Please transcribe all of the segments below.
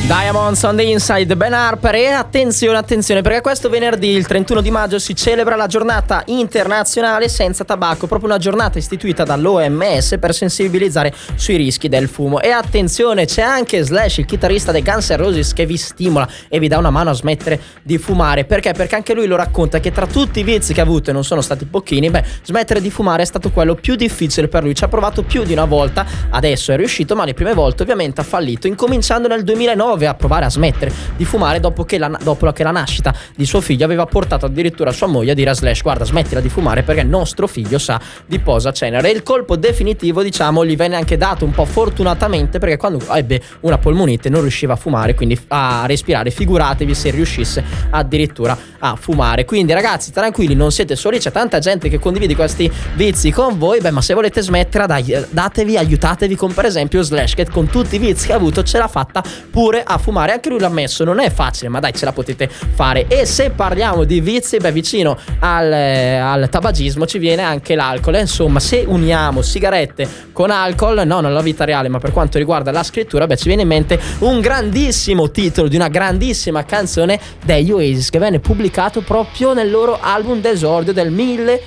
Diamonds on the Inside, Ben Harper. E attenzione perché questo venerdì, il 31 di maggio, si celebra la giornata internazionale senza tabacco, proprio una giornata istituita dall'OMS per sensibilizzare sui rischi del fumo. E attenzione, c'è anche Slash, il chitarrista dei Guns N' Roses, che vi stimola e vi dà una mano a smettere di fumare. Perché? Perché anche lui lo racconta che tra tutti i vizi che ha avuto, e non sono stati pochini, smettere di fumare è stato quello più difficile per lui. Ci ha provato più di una volta, adesso è riuscito, ma le prime volte ovviamente ha fallito, incominciando nel 2009 a provare a smettere di fumare dopo che la nascita di suo figlio aveva portato addirittura sua moglie a dire a Slash: guarda, smettila di fumare perché il nostro figlio sa di posa cenere. E il colpo definitivo, diciamo, gli venne anche dato un po' fortunatamente, perché quando ebbe una polmonite non riusciva a fumare, quindi a respirare. Figuratevi se riuscisse addirittura a fumare. Quindi ragazzi, tranquilli, non siete soli, c'è tanta gente che condivide questi vizi con voi. Ma se volete smettere, aiutatevi con per esempio Slash, che con tutti i vizi che ha avuto ce l'ha fatta pure a fumare. Anche lui l'ha ammesso, non è facile, ma dai, ce la potete fare. E se parliamo di vizi, vicino al tabagismo ci viene anche l'alcol. Insomma, se uniamo sigarette con alcol, no, non la vita reale, ma per quanto riguarda la scrittura, ci viene in mente un grandissimo titolo di una grandissima canzone degli Oasis, che venne pubblicato proprio nel loro album d'esordio del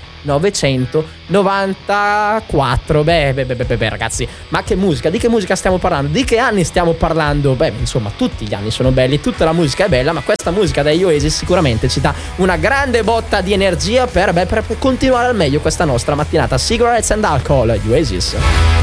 1994. Ragazzi, ma che musica, di che musica stiamo parlando? Di che anni stiamo parlando? Insomma, tutti gli anni sono belli, tutta la musica è bella, ma questa musica degli Oasis sicuramente ci dà una grande botta di energia per continuare al meglio questa nostra mattinata. Cigarettes and Alcohol, gli Oasis.